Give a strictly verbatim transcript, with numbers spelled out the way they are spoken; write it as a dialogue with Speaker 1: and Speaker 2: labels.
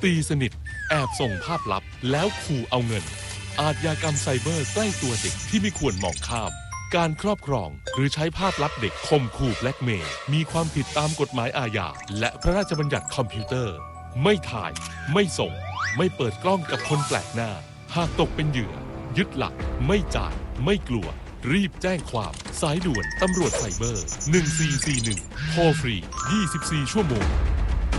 Speaker 1: ตีสนิทแอบส่งภาพลับแล้วขู่เอาเงินอาชญากรรมไซเบอร์ใกล้ตัวเด็กที่ไม่ควรมองข้ามการครอบครองหรือใช้ภาพลับเด็กข่มขู่แบล็กเมย์มีความผิดตามกฎหมายอาญาและพระราชบัญญัติคอมพิวเตอร์ไม่ถ่ายไม่ส่งไม่เปิดกล้องกับคนแปลกหน้าหากตกเป็นเหยื่อยึดหลักไม่จ่ายไม่กลัวรีบแจ้งความสายด่วนตำรวจไซเบอร์หนึ่งสี่สี่หนึ่งโทรฟรียี่สิบสี่ชั่วโมง